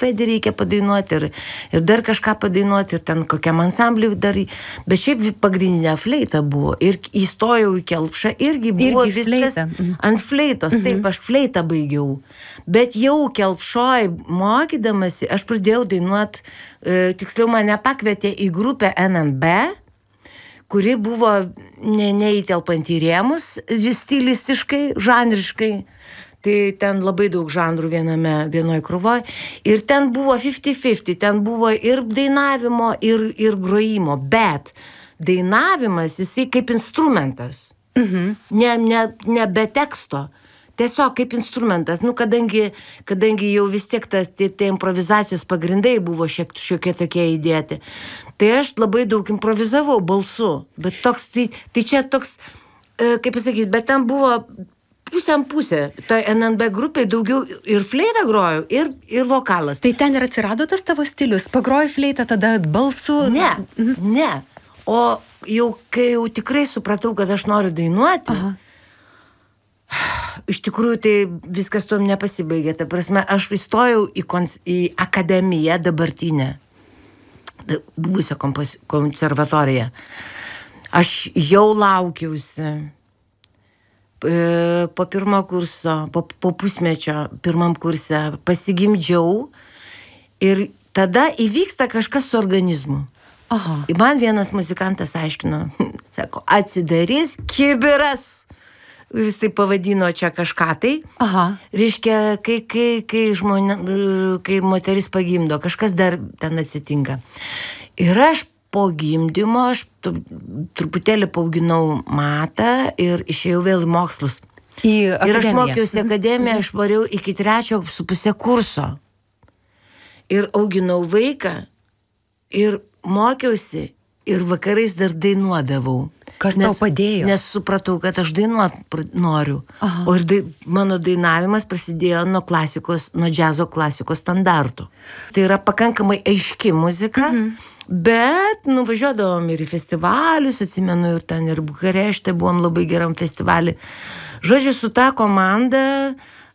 solfedį reikia padainuoti ir dar kažką padainuoti ir ten kokiam ansambliui dar. Bet šiaip pagrindinė fleita buvo ir įstojau į Kelpšą, irgi buvo viskas ant fleitos. Taip, aš fleitą baigiau. Bet jau Kelpšoj mokydamasi, aš pradėjau dainuoti, tiksliau mane pakvietė į grupę NNB, kuri buvo neįtelpant į rėmus stilistiškai, žanriškai. Tai ten labai daug žanrų vienoj krūvoj. Ir ten buvo 50-50, ten buvo ir dainavimo, ir grojimo. Bet dainavimas, jisai kaip instrumentas. Ne be teksto. Tiesiog kaip instrumentas. Kadangi jau vis tiek tie improvizacijos pagrindai buvo šiokie tokie įdėti. Tai aš labai daug improvizavau balsu. Bet toks, tai čia toks, kaip pasakyti, bet ten buvo pusė. Toj NNB grupiai daugiau ir fleitą grojau, ir vokalas. Tai ten ir atsirado tas tavo stilius? Pagroji fleitą, tada balsu? Ne. O kai jau tikrai supratau, kad aš noriu dainuoti, iš tikrųjų tai viskas tuom nepasibaigė. Ta prasme, aš įstojau į akademiją dabartinę, buvusią konservatoriją. Aš jau laukiausi po pirmo kurso, po pusmečio pirmam kurse pasigimdžiau ir tada įvyksta kažkas su organizmu. Ir man vienas muzikantas aiškino, sako, atsidarys kibiras. Vis tai pavadino čia kažką tai. Reiškia, kai moteris pagimdo, kažkas dar ten atsitinka. Ir aš po gimdymo, aš truputėlį paauginau matą ir išėjau vėl į mokslus. Ir aš mokiausi akademiją, aš variau iki 3,5 kurso. Ir auginau vaiką, ir mokiausi, ir vakarais dar dainuodavau. Kas tau padėjo? Nes supratau, kad aš dainuot noriu. O ir mano dainavimas prasidėjo nuo džiazo klasikos standartų. Tai yra pakankamai aiški muzika, bet nuvažiuodavom ir į festivalius, atsimenu, ir ten ir Bukarešte buvom labai geram festivalį. Žodžiu, su ta komanda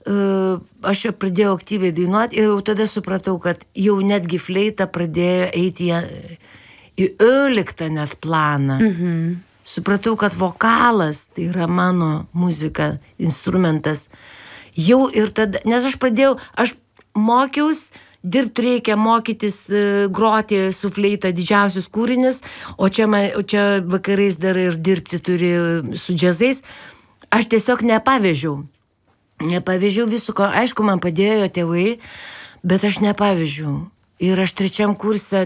aš jau pradėjau aktyviai dainuoti ir jau tada supratau, kad jau netgi fleita pradėjo eiti į öliktą net planą. Supratau, kad vokalas, tai yra mano muzika, instrumentas. Jau ir tada, nes aš mokiaus, dirbti reikia mokytis groti su fleita didžiausius kūrinius, o čia vakarais dar ir dirbti turi su džiazais. Aš tiesiog nepavežiau visko. Aišku, man padėjo tėvai, bet aš nepavežiau. Ir aš 3 kurse,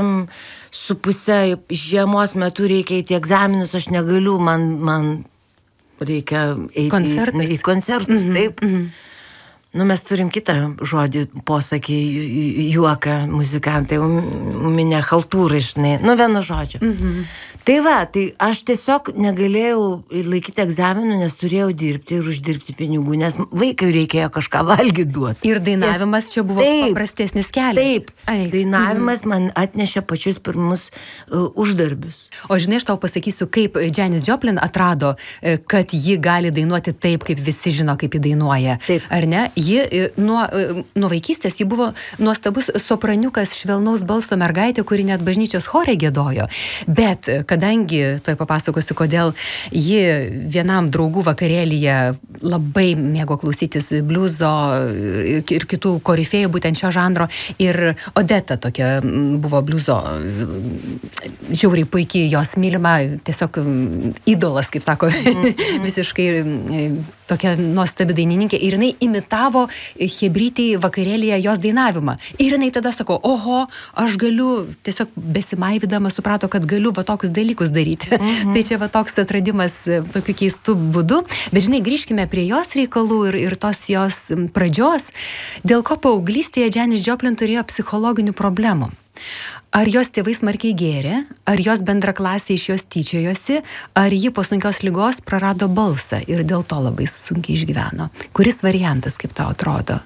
3,5 žiemos metu reikia eiti egzaminus, aš negaliu, man reikia eiti į koncertus, taip. Mes turim kitą žodį, posakį, juoką, muzikantai, uminę haltūrą, žinai, vienu žodžiu. Tai aš tiesiog negalėjau laikyti egzaminų, nes turėjau dirbti ir uždirbti pinigų, nes vaikai reikėjo kažką valgyti duoti. Ir dainavimas čia buvo paprastesnis kelias. Taip, dainavimas man atnešė pačius pirmus uždarbius. O žinai, aš tau pasakysiu, kaip Janis Joplin atrado, kad ji gali dainuoti taip, kaip visi žino, kaip ji dainuoja. Taip. Ar ne? Ji nuo vaikystės ji buvo nuostabus sopraniukas, švelnaus balso mergaitė, kuri net bažnyčios chore giedojo. Bet kadangi, tuoj papasakosiu, kodėl ji vienam draugų vakarėlyje labai mėgo klausytis bliuzo ir kitų korifėjų, būtent šio žanro, ir Odeta tokia buvo bliuzo žiauriai puikiai, jos mylima, tiesiog idolas, kaip sako, visiškai tokia nuostabi dainininkė, ir jinai imitavo chebrytei vakarėlyje jos dainavimą. Ir jinai tada sako, oho, aš galiu, tiesiog besimaivydama suprato, kad galiu tokius dalykus daryti. Tai čia toks atradimas tokiu keistu būdu. Bet žinai, grįžkime prie jos reikalų ir tos jos pradžios, dėl ko paauglystėje Janis Joplin turėjo psichologinių problemų. Ar jos tėvai smarkiai gėrė, ar jos bendraklasiai iš jos tyčiojosi, ar ji po sunkios ligos prarado balsą ir dėl to labai sunkiai išgyveno. Kuris variantas, kaip tau atrodo?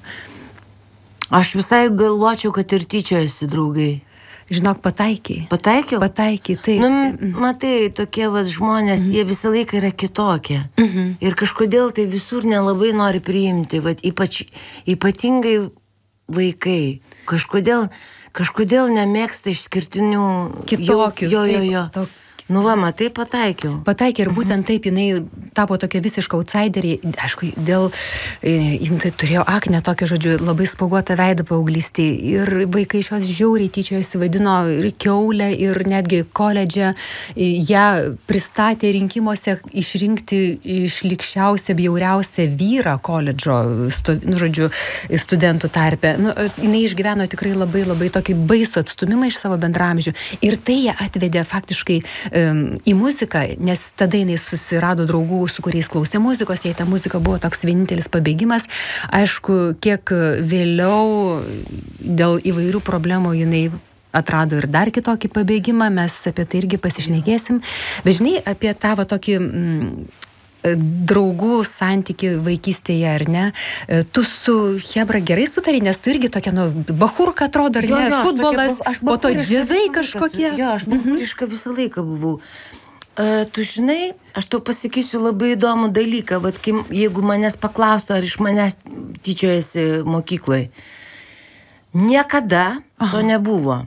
Aš visai galvočiau, kad ir tyčiojosi draugai. Žinok, pataikiai. Pataikiau? Pataikiai, taip. Matai, tokie žmonės, jie visą laiką yra kitokie. Ir kažkodėl tai visur nelabai nori priimti, ypatingai vaikai. kažkodėl nemėgsta išskirtinių kitokių. Jo. Nu va, matai, pataikiau. Pataikė ir būtent taip jinai tapo tokia visiška outsiderė. Aišku, jinai turėjo aknę tokią, žodžiu, labai spuoguotą veidą paauglystį. Ir vaikai iš jos žiauriai tyčiojosi, vadino ir kiaulę, ir netgi koledže ją pristatė rinkimuose išrinkti šlykščiausią, bjauriausią vyrą koledžo, žodžiu, studentų tarpe. Jinai išgyveno tikrai labai, labai tokį baisų atstumimą iš savo bendraamžių. Ir tai ją atvedė faktiškai į muziką, nes tada jinai susirado draugų, su kuriais klausė muzikos, jai ta muzika buvo toks vienintelis pabėgimas. Aišku, kiek vėliau dėl įvairių problemų jinai atrado ir dar kitokį pabėgimą, mes apie tai irgi pasišnekėsim. Bet žinai, apie tą tokį draugų santyki vaikystėje, ar ne? Tu su chebra gerai sutari, nes tu irgi tokia, bachurka atrodo, ar ne? Futbolas, po to džiazai kažkokie. Jo, aš bachuriška visą laiką buvau. Tu žinai, aš tau pasakysiu labai įdomų dalyką, vat, jeigu manęs paklaustų, ar iš manęs tyčiojasi mokykloje. Niekada to nebuvo.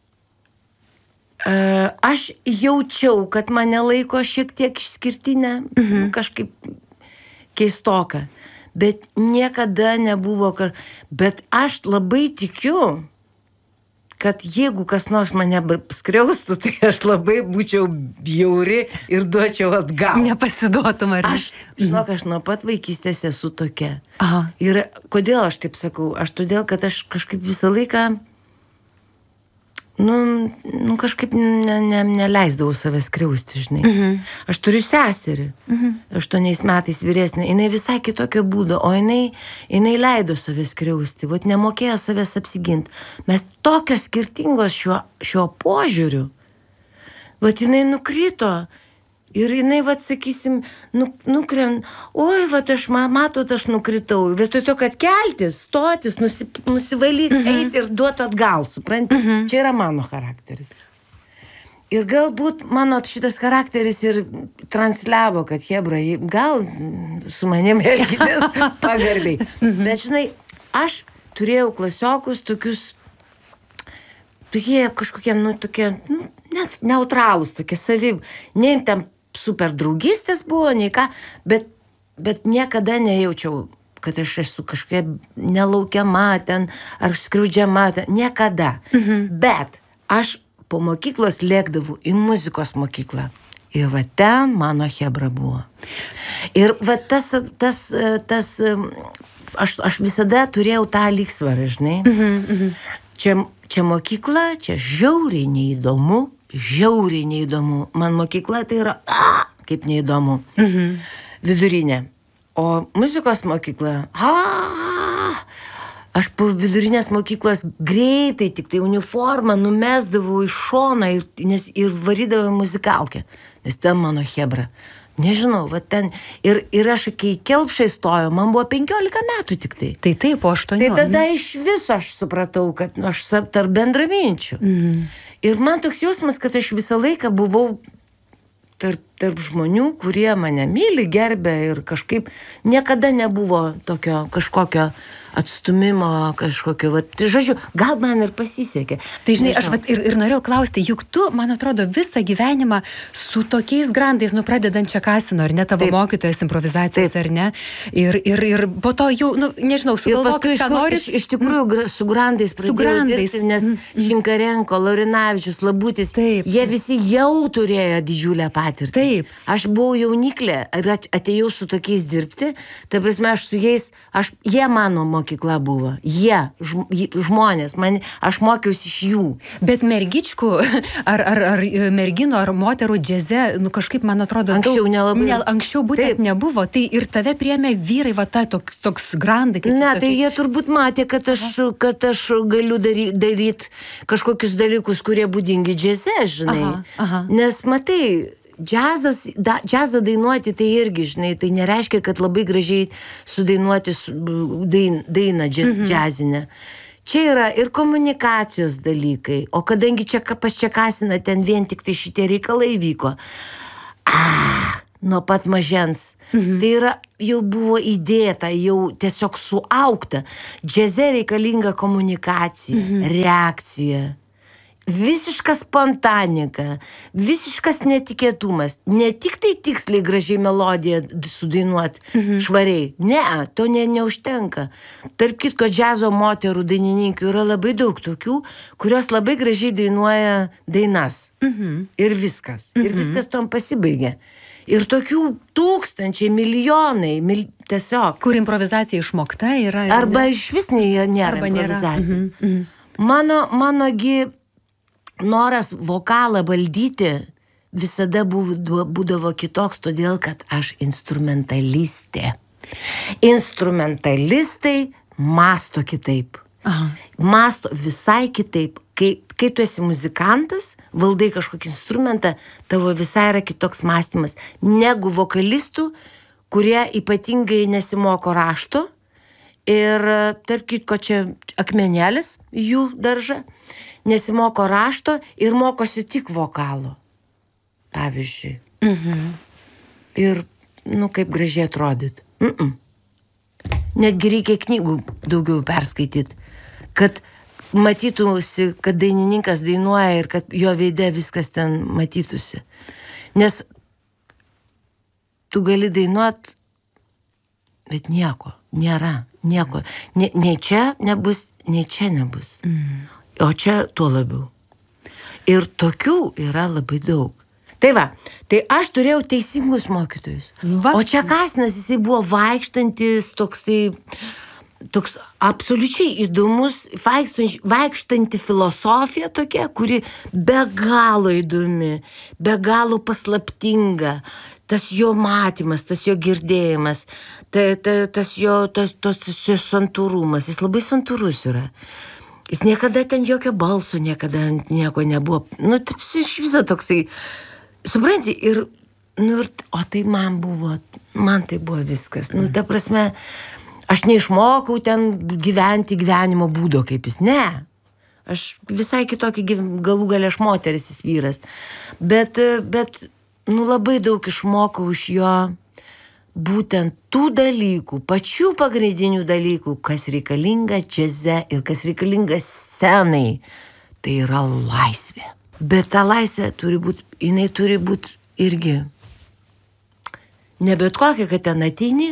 Aš jaučiau, kad mane laiko šiek tiek išskirtinę, kažkaip keistoką, bet niekada nebuvo, bet aš labai tikiu, kad jeigu kas nors mane skriaustų, tai aš labai būčiau bjauri ir duočiau atgal. Nepasiduotum, ar ne? Aš nuo pat vaikystės esu tokia. Aha. Ir kodėl aš taip sakau? Todėl, kad aš kažkaip visą laiką kažkaip neleisdavau savęs skriausti, žinai. Aš turiu seserį, 8 metais vyresnė, jinai visai kitokio būdo, o jinai leido savęs skriausti, vat nemokėjo savęs apsiginti. Mes tokios skirtingos šiuo požiūriu, vat jinai nukrito ir jinai, vat sakysim, nukrent, oi, vat matot, aš nukritau, vietoj to, kad keltis, stotis, nusivalyti, eiti ir duoti atgal, supranti? Čia yra mano charakteris. Ir galbūt mano šitas charakteris ir transliavo, kad hebra, gal su manim elgitės pagarbiai. Bet žinai, aš turėjau klasiokus tokius, tokie kažkokie, tokie, neutralūs, tokie savi, nei tam super draugystės buvo, nei ką, bet niekada nejaučiau, kad aš esu kažkokia nelaukiama ten, ar skriaudžiama, niekada. Bet aš po mokyklos lėkdavau į muzikos mokyklą. Ir va ten mano hebra buvo. Ir va aš visada turėjau tą lygsvarą, žinai. Čia mokykla, čia žiauriai neįdomu. Man mokykla tai yra, kaip neįdomu. Vidurinė. O muzikos mokykla, aš po vidurinės mokyklos greitai tik tai uniformą numesdavau į šoną ir varydavau į muzikalkę. Nes ten mano hebra. Nežinau, va ten. Ir aš, kai Kelpšai stojau, man buvo 15 metų tik tai. Tai taip, po 8. Tai tada iš viso aš supratau, kad aš tarp bendraminčių. Ir man toks jausmas, kad aš visą laiką buvau tarp žmonių, kurie mane myli, gerbė ir kažkaip niekada nebuvo tokio kažkokio atstumimo, kažkokio, tai žodžiu, gal man ir pasisekė. Tai žinai, aš ir norėjau klausti, juk tu, man atrodo, visą gyvenimą su tokiais grandais, pradedant Čekasino, ar ne, tavo mokytojas improvizacijos, ar ne, ir po to jau, nežinau, sugalvokit, ką norit. Iš tikrųjų, su grandais pradėjau dirbti, nes Šinkarenko, Laurinavičius, Labutis, jie visi jau turėjo didžiulę patirtį. Taip. Aš buvau jauniklė ir atėjau su tokiais dirbti, ta prasme, aš su jais, jie mano mokykla buvo. Jie, žmonės, aš mokiausi iš jų. Bet mergičkų, ar merginų, ar moterų džiaze, kažkaip, man atrodo, anksčiau nelabai. Anksčiau būtent nebuvo, tai ir tave priėmė vyrai, va ta toks grandai. Ne, tai jie turbūt matė, kad aš galiu daryti kažkokius dalykus, kurie būdingi džiaze, žinai. Nes matai, džiazą dainuoti tai irgi, žinai, tai nereiškia, kad labai gražiai sudainuoti dainą džiazinę. Čia yra ir komunikacijos dalykai, o kadangi čia pas Čekasiną ten vien tik tai šitie reikalai vyko, nuo pat mažens. Tai yra, jau buvo įdėta, jau tiesiog suaugta. Džiaze reikalinga komunikacija, reakcija. Visiška spontanika, visiškas netikėtumas. Ne tik tai tiksliai gražiai melodiją sudainuoti švariai. Ne, to neužtenka. Tarp kitko, džiazo moterų dainininkių yra labai daug tokių, kurios labai gražiai dainuoja dainas. Ir viskas. Ir viskas tom pasibaigia. Ir tokių tūkstančiai, milijonai, tiesiog. Kur improvizacija išmokta yra. Arba iš vis nėra improvizacijos. Manogi noras vokalą valdyti visada būdavo kitoks, todėl kad aš instrumentalistė. Instrumentalistai mąsto kitaip. Mąsto visai kitaip. Kai tu esi muzikantas, valdai kažkokį instrumentą, tavo visai yra kitoks mąstymas negu vokalistų, kurie ypatingai nesimoko rašto. Ir tarp kitko čia akmenėlis jų darža. Nesimoko rašto ir mokosi tik vokalo. Pavyzdžiui. Ir, kaip gražiai atrodyt. Netgi reikia knygų daugiau perskaityti, kad matytųsi, kad dainininkas dainuoja ir kad jo veide viskas ten matytųsi. Nes tu gali dainuot, bet nieko nėra. Nieko. Nei čia nebus, nei čia nebus. O čia tuo labiau. Ir tokių yra labai daug. Tai va, tai aš turėjau teisingus mokytojus. O čia Kasinas, jisai buvo vaikštantis toks absoliučiai įdomus, vaikštanti filosofija tokia, kuri be galo įdomi, be galo paslaptinga. Tas jo matymas, tas jo girdėjimas, tas jo santūrumas, jis labai santūrus yra. Jis niekada ten jokio balso, niekada nieko nebuvo. Iš viso toksai, supranti, o tai man tai buvo viskas. Ta prasme, aš neišmokau ten gyventi gyvenimo būdo kaip jis. Ne, aš visai kitokį galų gale aš moteris, jis vyras. Bet labai daug išmokau iš jo būtent tų dalykų, pačių pagrindinių dalykų, kas reikalinga džiaze ir kas reikalinga scenai. Tai yra laisvė. Bet ta laisvė jinai turi būti irgi ne bet kokia, kad ten ateini.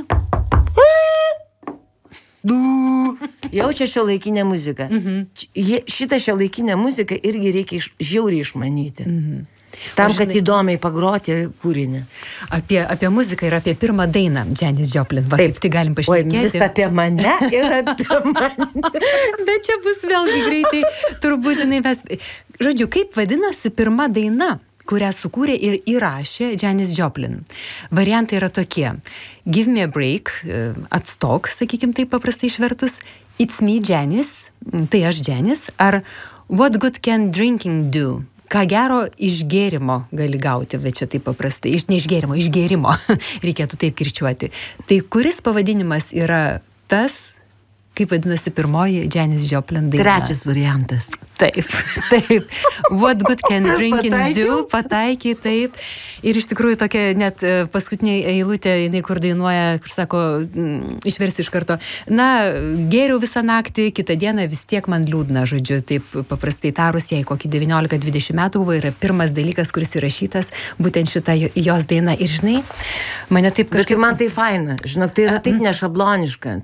Jau čia šiuolaikinė muzika. Šitą šiuolaikinę muziką irgi reikia žiauriai išmanyti. Tam, kad įdomiai pagroti kūrinį. Apie muziką ir apie pirmą dainą Janis Joplin. Taip, tai galim pašnekėti. Vis apie mane ir apie mane. Bet čia bus vėlgi greitai, turbūt, žinai, žodžiu, kaip vadinasi pirma daina, kurią sukūrė ir įrašė Janis Joplin? Variantai yra tokie. Give me a break, atstok, sakykim taip paprastai išvertus. It's me, Janis, tai aš Janis. Ar what good can drinking do? Ką gero iš gėrimo gali gauti, bet čia taip paprastai. Ne iš gėrimo, iš gėrimo. Reikėtų taip kirčiuoti. Tai kuris pavadinimas yra tas, kaip vadinasi pirmoji Janis Joplin daina? Trečias variantas. Taip. What good can drinking do? Pataikiai, taip. Ir iš tikrųjų tokia net paskutinė eilutė, jinai kur dainuoja, kur sako, išversiu iš karto, gėriau visą naktį, kitą dieną vis tiek man liūdna, žodžiu, taip paprastai tarus, jai kokį 19-20 metų buvo, yra pirmas dalykas, kuris įrašytas, būtent šita jos daina. Ir žinai, mane taip kažkaip... Bet man tai faina, žinok, tai yra taip nešabloniška,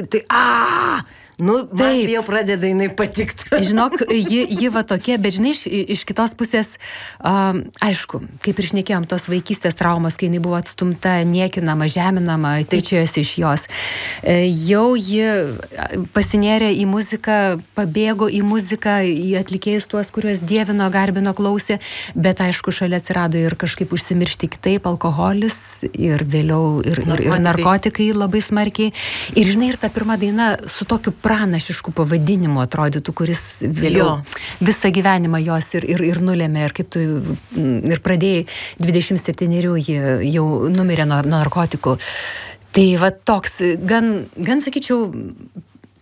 man jau pradeda jinai patikti. Žinok, ji va tokia, bet žinai, iš kitos pusės, aišku, kaip ir šnekėjom, tos vaikystės traumos, kai jinai buvo atstumta, niekinama, žeminama, tyčiojosi iš jos. Jau ji pasinėrė į muziką, pabėgo į muziką, į atlikėjus tuos, kuriuos dievino, garbino, klausė, bet aišku, šalia atsirado ir kažkaip užsimiršti kitaip, alkoholis ir vėliau ir narkotikai labai smarkiai. Ir žinai, ir ta pirma daina su tokiu pranašišku pavadinimu atrodytų, kuris vėliau visą gyvenimą jos ir nulėmė. Ir kaip tu ir pradėjai 27 jau numirė nuo narkotikų. Tai va toks, gan sakyčiau,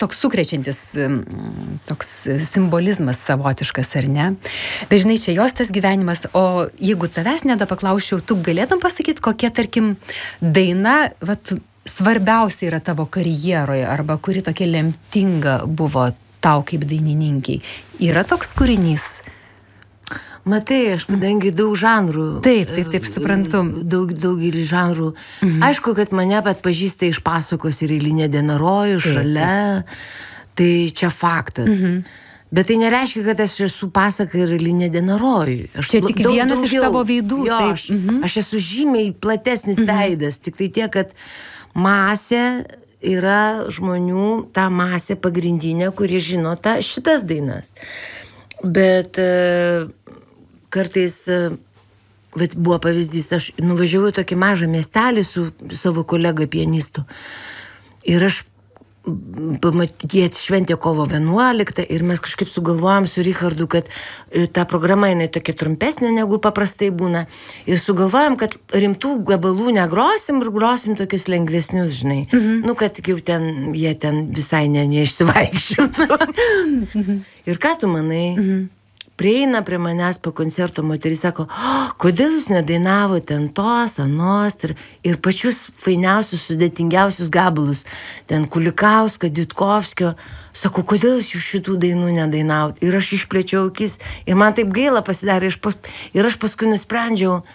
toks sukrečiantis, toks simbolizmas savotiškas, ar ne? Bet žinai, čia jos tas gyvenimas, o jeigu tavęs nedapaklausčiau, tu galėtum pasakyti, kokia, tarkim, daina, vat, svarbiausia yra tavo karjeroje, arba kuri tokia lemtinga buvo tau kaip dainininkiai. Yra toks kūrinys? Matai, aš kadangi daug žanrų. Taip, suprantu. Daugelį žanrų. Aišku, kad mane atpažįsta iš pasakos ir Eilinė diena Rojus, šalia. Tai čia faktas. Bet tai nereiškia, kad aš esu pasaka ir Eilinė diena Rojus. Čia tik vienas iš tavo veidų. Jo, aš esu žymiai platesnis veidas. Tik tai tiek, kad masė yra žmonių, ta masė pagrindinė, kurie žino šitas dainas. Bet kartais, buvo pavyzdys, aš nuvažiavau į tokį mažą miestelį su savo kolega pianistu. Ir jie šventė kovo 11 ir mes kažkaip sugalvojom su Richardu, kad ta programa jinai tokia trumpesnė negu paprastai būna. Ir sugalvojom, kad rimtų gabalų negrosim ir grosim tokius lengvesnius, žinai. Kad jau jie ten visai neišsivaikščiotų. Ir ką tu manai? Prieina prie manęs po koncerto moteris, sako, kodėl jūs nedainavo ten tos, anos ir pačius fainiausius, sudėtingiausius gabalus, ten Kulikausko, Ditkovskio, sako, kodėl jūs šitų dainų nedainavot? Ir aš išplėčiau akis ir man taip gaila pasidarė ir aš paskui nusprendžiau,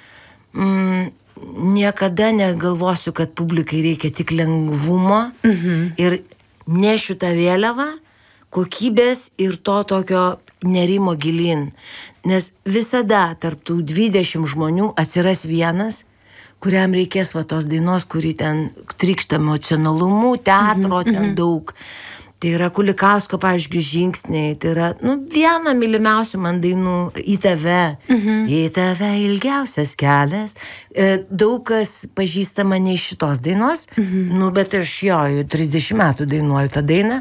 niekada negalvosiu, kad publikai reikia tik lengvumo ir nešiu tą vėliavą, kokybės ir to tokio nerimo gilin. Nes visada tarp tų 20 žmonių atsiras vienas, kuriam reikės tos dainos, kuri ten trykšta emocionalumu, teatro ten daug. Tai yra Kulikausko, pavyzdžiui, Žingsniai, tai yra, viena mylimiausių man dainų Į tave. Į tave ilgiausias kelias. Daug kas pažįsta mane iš šitos dainos, bet aš jau 30 metų dainuoju tą dainą.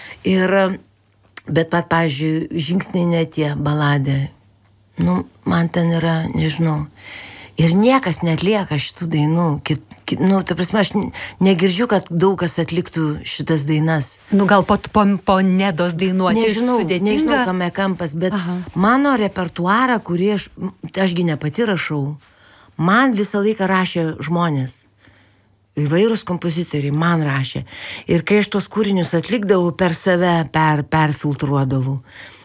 Bet pavyzdžiui, Žingsniai netie baladė, man ten yra, nežinau, ir niekas neatlieka šitų dainų. Ta prasme, aš negirdžiu, kad daug kas atliktų šitas dainas. Gal po Nedos dainuoti sudėtinga? Nežinau, kame kampas, bet mano repertuarą, kurį ašgi ne pati rašau, man visą laiką rašė žmonės. Įvairūs kompozitoriai man rašė. Ir kai aš tos kūrinius atlikdavau per save, perfiltruodavau,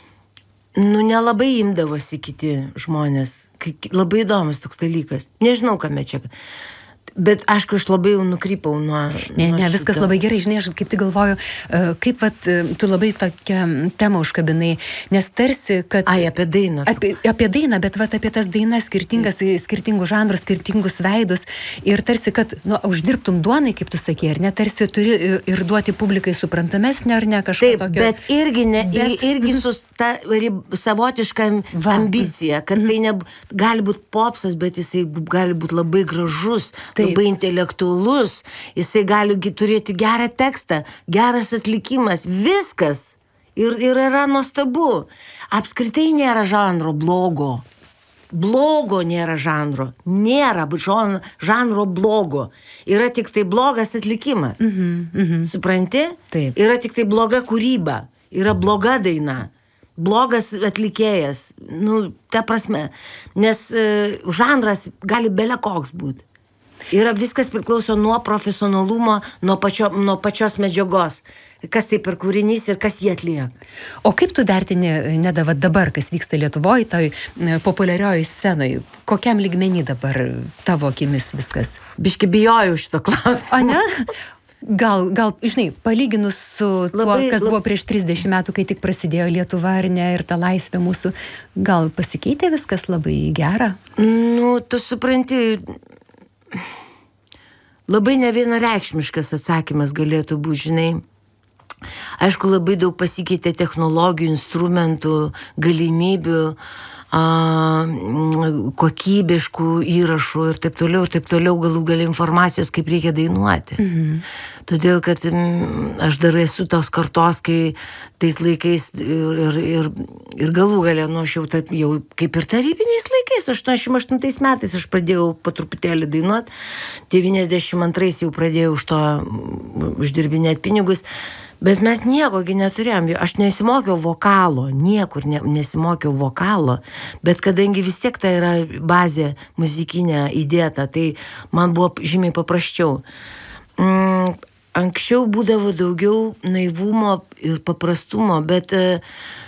nelabai imdavosi kiti žmonės. Labai įdomus toks dalykas. Nežinau, kame čia. Bet, aišku, aš labai jau nukrypau nuo... Ne, viskas labai gerai, žinai, aš kaip tik galvoju, kaip tu labai tokią temą užkabinai, nes tarsi, kad... Apie dainą. Apie dainą, bet apie tas dainas skirtingas, skirtingus žanrus, skirtingus veidus ir tarsi, kad uždirbtum duonai, kaip tu sakė, ar ne, tarsi turi ir duoti publikai suprantamesnio, ar ne, kažko tokio. Bet irgi su ta savotiška ambicija, kad tai gali būti popsas, bet jisai gali būti labai gražus, labai intelektualus, jisai gali turėti gerą tekstą, geras atlikimas, viskas. Ir yra nuostabu. Apskritai nėra žanro blogo. Blogo nėra žanro. Nėra žanro blogo. Yra tik tai blogas atlikimas. Supranti? Taip. Yra tik tai bloga kūryba. Yra bloga daina. Blogas atlikėjas. Ta prasme. Nes žanras gali bele koks būti. Viskas priklauso nuo profesionalumo, nuo pačios medžiagos. Kas tai per kūrinys ir kas jį atlieka. O kaip tu vertini, Neda, dabar, kas vyksta Lietuvoje, toj populiarioj scenoje? Kokiam lygmenį dabar tavo akimis viskas? Biški bijojau šito klausimo. O ne? Gal, žinai, palyginus su tuo, kas buvo prieš 30 metų, kai tik prasidėjo Lietuva, ar ne, ir ta laisvė mūsų, gal pasikeitė viskas labai gera? Tu supranti... Labai nevienareikšmiškas atsakymas galėtų būti, žinai. Aišku, labai daug pasikeitė technologijų, instrumentų, galimybių, kokybiškų įrašų ir taip toliau galų gali informacijos, kaip reikia dainuoti. Todėl, kad aš dar esu tos kartos, kai tais laikais ir galų galę aš jau kaip ir tarybiniais laikais, 88 metais aš pradėjau po truputėlį dainuoti, 92 jau pradėjau už to uždirbinėti pinigus, Bet mes niekogi neturėjom, aš nesimokiau vokalo, niekur nesimokiau vokalo, bet kadangi vis tiek tai yra bazė muzikinė įdėta, tai man buvo žymiai paprasčiau. Anksčiau būdavo daugiau naivumo ir paprastumo, bet